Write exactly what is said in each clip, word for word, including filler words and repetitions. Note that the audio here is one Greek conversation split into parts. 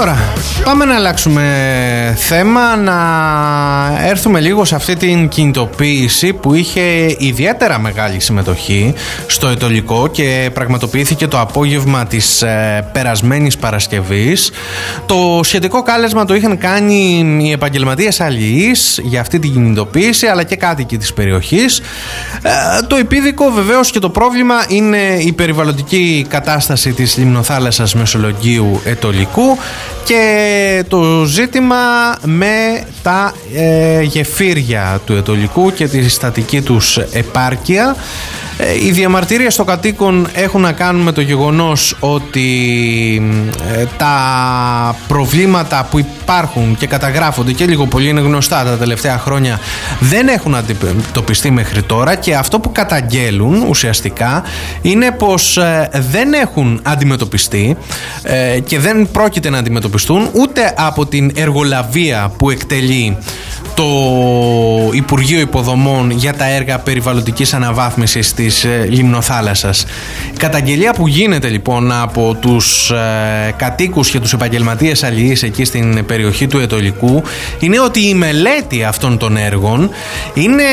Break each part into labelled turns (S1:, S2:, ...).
S1: Τώρα πάμε να αλλάξουμε θέμα, να έρθουμε λίγο σε αυτή την κινητοποίηση που είχε ιδιαίτερα μεγάλη συμμετοχή στο Αιτωλικό και πραγματοποιήθηκε το απόγευμα της ε, περασμένης Παρασκευής. Το σχετικό κάλεσμα το είχαν κάνει οι επαγγελματίες αλληλείς για αυτή την κινητοποίηση, αλλά και κάτοικοι της περιοχής. Ε, το επίδικο βεβαίως και το πρόβλημα είναι η περιβαλλοντική κατάσταση της λιμνοθάλασσας Μεσολογγίου Αιτωλικού και το ζήτημα με τα ε, γεφύρια του Αιτωλικού και τη στατική τους επάρκεια. Οι διαμαρτυρίες των κατοίκων έχουν να κάνουν με το γεγονός ότι ε, τα προβλήματα που υπάρχουν και καταγράφονται και λίγο πολύ είναι γνωστά τα τελευταία χρόνια δεν έχουν αντιμετωπιστεί μέχρι τώρα, και αυτό που καταγγέλουν ουσιαστικά είναι πως ε, δεν έχουν αντιμετωπιστεί ε, και δεν πρόκειται να αντιμετωπιστούν ούτε από την εργολαβία που εκτελεί το Υπουργείο Υποδομών για τα έργα περιβαλλοντικής αναβάθμισης της ε, λιμνοθάλασσας. Η καταγγελία που γίνεται λοιπόν από τους ε, κατοίκους και τους επαγγελματίες αλληλείς εκεί στην περιοχή του Αιτωλικού είναι ότι η μελέτη αυτών των έργων είναι,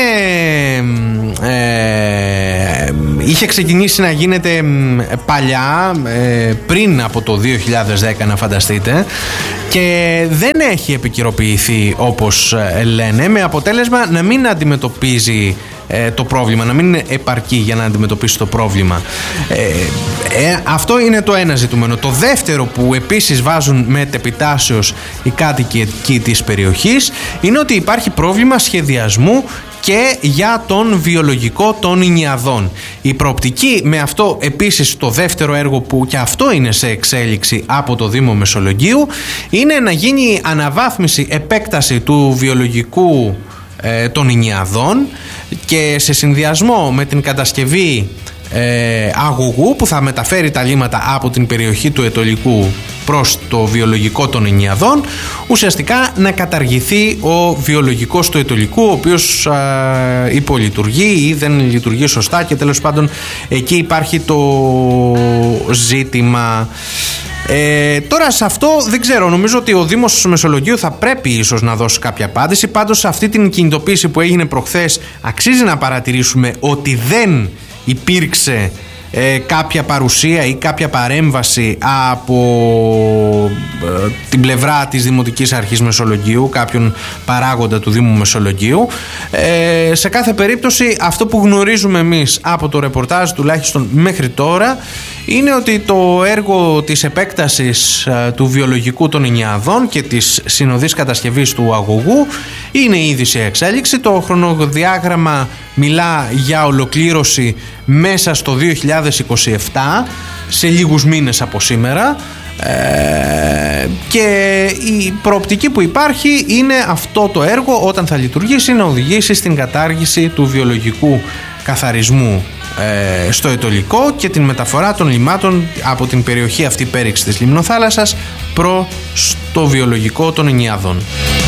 S1: ε, είχε ξεκινήσει να γίνεται παλιά, ε, πριν από το δύο χιλιάδες δέκα, να φανταστείτε, και δεν έχει επικαιροποιηθεί όπως λένε, με αποτέλεσμα να μην αντιμετωπίζει ε, το πρόβλημα, να μην είναι επαρκή για να αντιμετωπίσει το πρόβλημα. Ε, ε, αυτό είναι το ένα ζητούμενο. Το δεύτερο που επίσης βάζουν με τεπιτάσεως οι κάτοικοι εκεί της περιοχής είναι ότι υπάρχει πρόβλημα σχεδιασμού και για τον βιολογικό των Ινιαδών. Η προοπτική με αυτό επίσης το δεύτερο έργο, που και αυτό είναι σε εξέλιξη από το Δήμο Μεσολογγίου, είναι να γίνει αναβάθμιση, επέκταση του βιολογικού ε, των Ινιαδών και σε συνδυασμό με την κατασκευή ε, αγωγού που θα μεταφέρει τα λίματα από την περιοχή του Αιτωλικού προς το βιολογικό των Ινιαδών, ουσιαστικά να καταργηθεί ο βιολογικός του Αιτωλικού, ο οποίος α, υπολειτουργεί ή δεν λειτουργεί σωστά, και τέλος πάντων εκεί υπάρχει το ζήτημα. Ε, τώρα σε αυτό δεν ξέρω, νομίζω ότι ο Δήμος Μεσολογγίου θα πρέπει ίσως να δώσει κάποια απάντηση. Πάντως σε αυτή την κινητοποίηση που έγινε προχθές αξίζει να παρατηρήσουμε ότι δεν υπήρξε ε, κάποια παρουσία ή κάποια παρέμβαση από ε, την πλευρά της Δημοτικής Αρχής Μεσολογγίου, κάποιον παράγοντα του Δήμου Μεσολογγίου. Ε, σε κάθε περίπτωση αυτό που γνωρίζουμε εμείς από το ρεπορτάζ, τουλάχιστον μέχρι τώρα, είναι ότι το έργο της επέκτασης ε, του βιολογικού των Ινιαδών και της συνοδής κατασκευής του αγωγού είναι ήδη σε εξέλιξη. Το χρονοδιάγραμμα μιλά για ολοκλήρωση μέσα στο δύο χιλιάδες είκοσι επτά, σε λίγους μήνες από σήμερα, ε, και η προοπτική που υπάρχει είναι αυτό το έργο, όταν θα λειτουργήσει, να οδηγήσει στην κατάργηση του βιολογικού καθαρισμού ε, στο Αιτωλικό και την μεταφορά των λιμάτων από την περιοχή αυτή πέριξη της Λιμνοθάλασσας προς το βιολογικό των Ινιαδών.